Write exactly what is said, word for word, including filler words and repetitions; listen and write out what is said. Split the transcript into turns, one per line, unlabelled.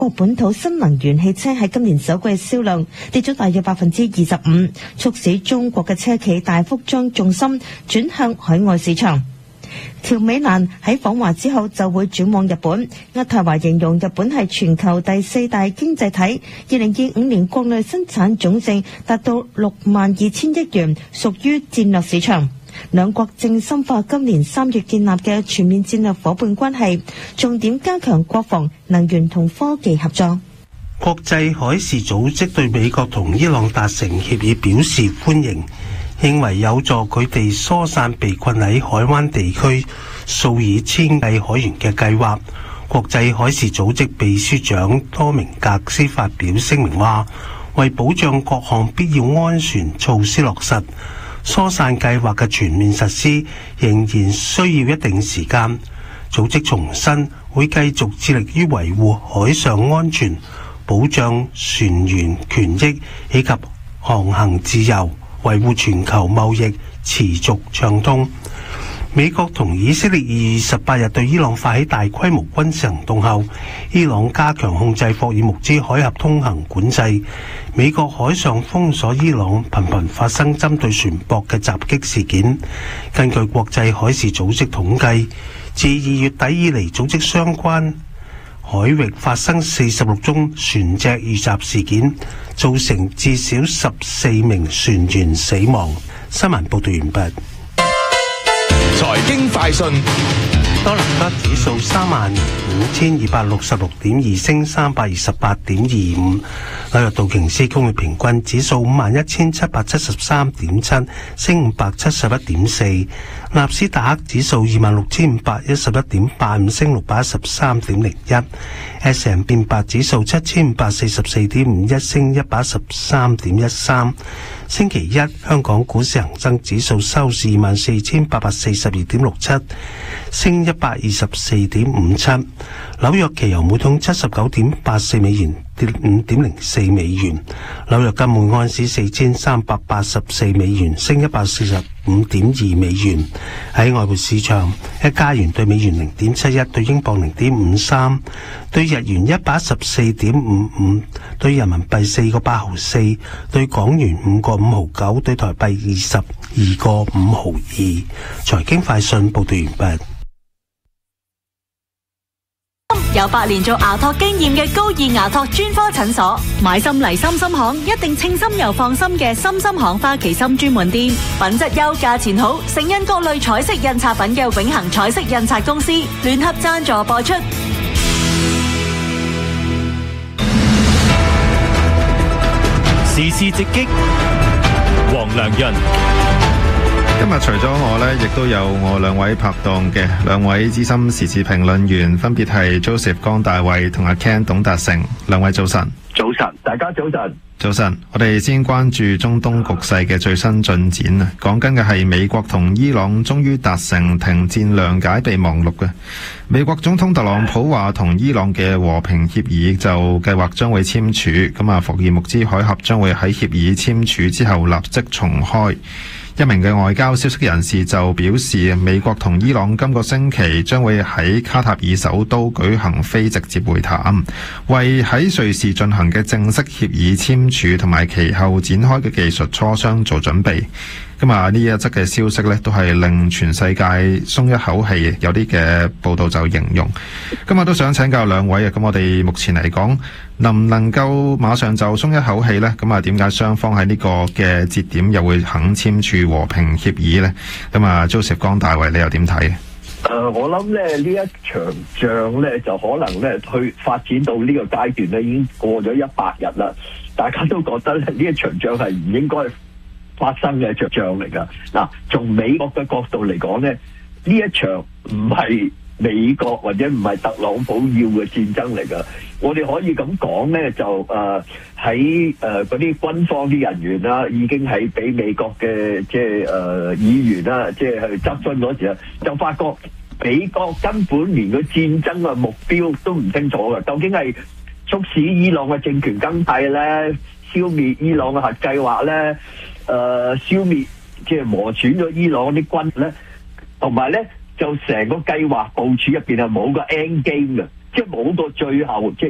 個本土新能源汽車喺今年首季銷量跌咗大約百分之二十五，促使中國嘅車企大幅將重心轉向海外市場。喬美蘭喺訪華之後就會轉往日本。渥太華形容日本係全球第四大經濟體，二零二五年國內生產總值達到六萬二千億元，屬於戰略市場。兩國正深化今年三月建立嘅全面戰略夥伴關係，重點加強國防、能源同科技合作。
國際海事組織對美國同伊朗達成協議表示歡迎，認為有助佢哋疏散被困喺海灣地區數以千計海員嘅計劃。國際海事組織秘書長多明格斯發表聲明話，為保障各項必要安全措施落實，疏散計劃嘅全面實施仍然需要一定時間。組織重申會繼續致力於維護海上安全，保障船員權益以及航行自由，維護全球貿易持續暢通。美國同以色列二月十八日對伊朗發起大規模軍事行動後，伊朗加強控制霍爾木茲海峽通行管制。美國海上封鎖伊朗，頻頻發生針對船舶嘅襲擊事件。根據國際海事組織統計，自二月底以嚟，組織相關海域發生四十六宗船隻遇襲事件，造成至少十四名船員死亡。新聞報道完畢。
財經快訊，
多倫多指數三萬五千二百六十六點二，升三百二十八點二五。紐約道瓊斯工業平均指數五萬一千七百七十三點七，升五百七十一點四。納斯達克指數二萬六千五百一十一點八五，升六百一十三點零一。S and P 五百指數七千五百四十四點五一，升一百一十三點一三。星期一，香港股市恒生指數收市二萬四千八百四十二點六七，升一百二十四點五七。紐約期油每桶七十九點八四美元，跌五點零四美元。紐約金每安士四千三百八十四美元，升一百四十五點二美元。喺外匯市場，一加元對美元零點七一，對英鎊零點五三，對日元一百一十四點五五，對人民幣四個八毫四，對港元五個五毫九，對台幣二十二個五毫二。財經快訊報道完畢。
有八年做牙托經驗嘅高爾牙托專科診所，買心嚟心心行，一定稱心又放心嘅心心行花旗參專門店，品質優，價錢好，盛印各類彩色印刷品嘅永恆彩色印刷公司聯合贊助播出。
時事直擊，黃良潤。
今日除咗我呢，亦都有我兩位拍檔嘅兩位資深時事評論員，分別係 Joseph 江大衛同阿 Ken 董達成。兩位早晨。
早晨，大家早晨。
早晨，我哋先關注中東局勢嘅最新進展啊！講緊嘅係美國同伊朗終於達成停戰諒解備忘錄嘅。美國總統特朗普話同伊朗嘅和平協議就計劃將會簽署，咁啊，霍爾木茲海峽將會喺協議簽署之後立即重開。一名嘅外交消息人士就表示，美國同伊朗今個星期將會喺卡塔爾首都舉行非直接會談，為喺瑞士進行嘅正式協議簽署同埋其後展開嘅技術磋商做準備。咁啊，呢一則嘅消息呢，都係令全世界鬆一口氣，有啲嘅報道就形容。今日都想請教兩位啊，咁我哋目前嚟講，能唔能夠馬上就鬆一口氣呢？咁啊，點解雙方喺呢個嘅節點又會肯簽署和平協議呢？咁啊，Joseph 江大衛，你又點睇？誒、
呃，我諗咧呢一場仗咧，就可能咧去發展到呢個階段咧，已經過咗一百日啦。大家都覺得咧呢一場仗係唔應該發生嘅一場仗嚟噶。嗱，從美國嘅角度嚟講咧，呢一場唔係美國或者唔係特朗普要嘅戰爭嚟噶。我哋可以咁講咧，就誒喺誒嗰啲軍方啲人員啦，已經係俾美國嘅即係誒議員啦，即係去質詢嗰時啊，就發覺美國根本連個戰爭嘅目標都唔清楚嘅，究竟係促使伊朗嘅政權更替咧，消滅伊朗嘅核計劃咧，誒、呃、消滅即係磨損咗伊朗啲軍咧，同埋咧就成個計劃部署入邊係冇個 end game 嘅，即係冇個最後即係。